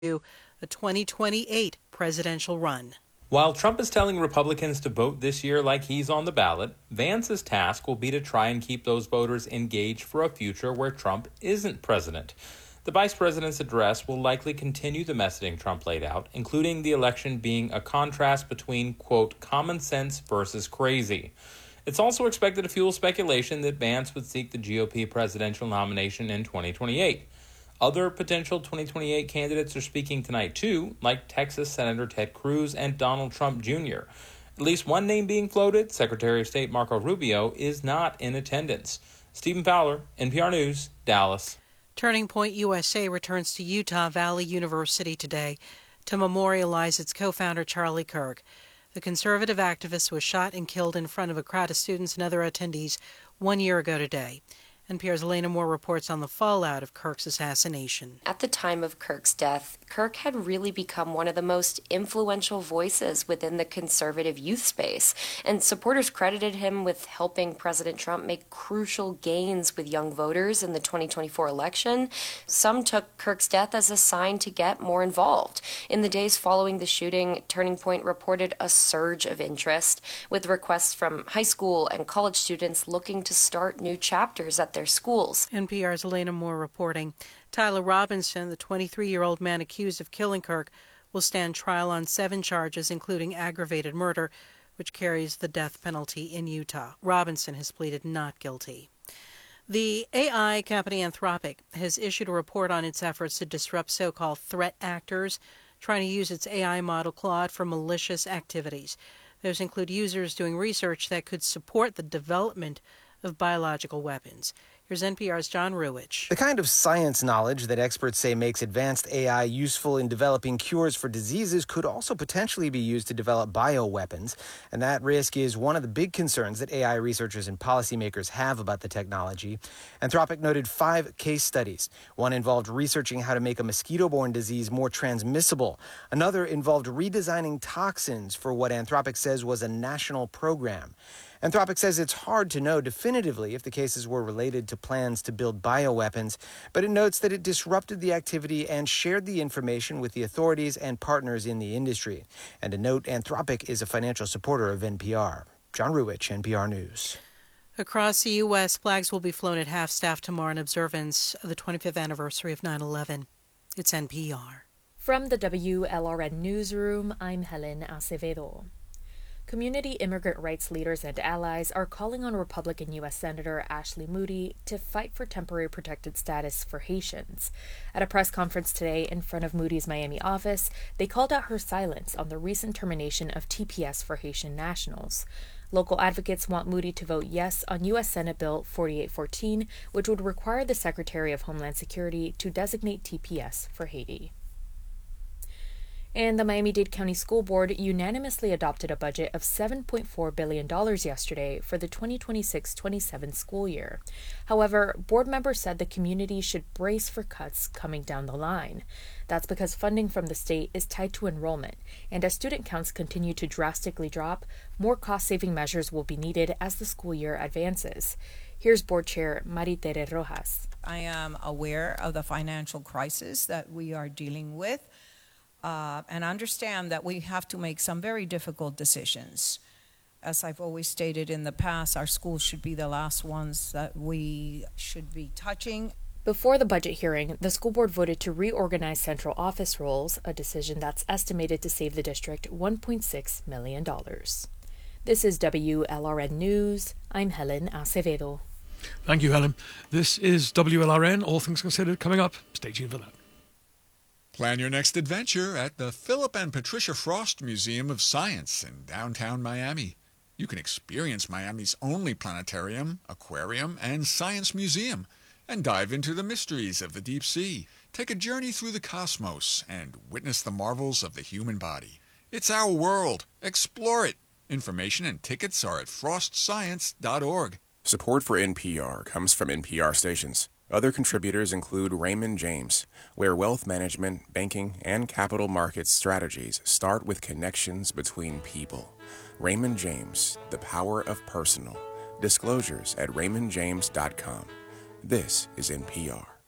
a 2028 presidential run. While Trump is telling Republicans to vote this year like he's on the ballot, Vance's task will be to try and keep those voters engaged for a future where Trump isn't president. The vice president's address will likely continue the messaging Trump laid out, including the election being a contrast between, quote, common sense versus crazy. It's also expected to fuel speculation that Vance would seek the GOP presidential nomination in 2028. Other potential 2028 candidates are speaking tonight too, like Texas Senator Ted Cruz and Donald Trump Jr. At least one name being floated, Secretary of State Marco Rubio, is not in attendance. Stephen Fowler, NPR News, Dallas. Turning Point USA returns to Utah Valley University today to memorialize its co-founder Charlie Kirk. The conservative activist was shot and killed in front of a crowd of students and other attendees 1 year ago today. NPR's Elena Moore reports on the fallout of Kirk's assassination. At the time of Kirk's death, Kirk had really become one of the most influential voices within the conservative youth space, and supporters credited him with helping President Trump make crucial gains with young voters in the 2024 election. Some took Kirk's death as a sign to get more involved. In the days following the shooting, Turning Point reported a surge of interest, with requests from high school and college students looking to start new chapters at their schools. NPR's Elena Moore reporting. Tyler Robinson, the 23-year-old man accused of killing Kirk, will stand trial on 7 charges, including aggravated murder, which carries the death penalty in Utah. Robinson has pleaded not guilty. The AI company Anthropic has issued a report on its efforts to disrupt so-called threat actors trying to use its AI model Claude for malicious activities. Those include users doing research that could support the development of biological weapons. Here's NPR's John Ruwitch. The kind of science knowledge that experts say makes advanced AI useful in developing cures for diseases could also potentially be used to develop bioweapons. And that risk is one of the big concerns that AI researchers and policymakers have about the technology. Anthropic noted 5 case studies. One involved researching how to make a mosquito-borne disease more transmissible. Another involved redesigning toxins for what Anthropic says was a national program. Anthropic says it's hard to know definitively if the cases were related to plans to build bioweapons, but it notes that it disrupted the activity and shared the information with the authorities and partners in the industry. And to note, Anthropic is a financial supporter of NPR. John Ruwitch, NPR News. Across the U.S., flags will be flown at half-staff tomorrow in observance of the 25th anniversary of 9/11. It's NPR. From the WLRN Newsroom, I'm Helen Acevedo. Community immigrant rights leaders and allies are calling on Republican U.S. Senator Ashley Moody to fight for temporary protected status for Haitians. At a press conference today in front of Moody's Miami office, they called out her silence on the recent termination of TPS for Haitian nationals. Local advocates want Moody to vote yes on U.S. Senate Bill 4814, which would require the Secretary of Homeland Security to designate TPS for Haiti. And the Miami-Dade County School Board unanimously adopted a budget of $7.4 billion yesterday for the 2026-27 school year. However, board members said the community should brace for cuts coming down the line. That's because funding from the state is tied to enrollment, and as student counts continue to drastically drop, more cost-saving measures will be needed as the school year advances. Here's Board Chair Maritere Rojas. I am aware of the financial crisis that we are dealing with. And understand that we have to make some very difficult decisions. As I've always stated in the past, our schools should be the last ones that we should be touching. Before the budget hearing, the school board voted to reorganize central office roles, a decision that's estimated to save the district $1.6 million. This is WLRN News. I'm Helen Acevedo. Thank you, Helen. This is WLRN, All Things Considered, coming up. Stay tuned for that. Plan your next adventure at the Philip and Patricia Frost Museum of Science in downtown Miami. You can experience Miami's only planetarium, aquarium, and science museum, and dive into the mysteries of the deep sea. Take a journey through the cosmos and witness the marvels of the human body. It's our world. Explore it. Information and tickets are at frostscience.org. Support for NPR comes from NPR stations. Other contributors include Raymond James, where wealth management, banking, and capital markets strategies start with connections between people. Raymond James, the power of personal. Disclosures at raymondjames.com. This is NPR.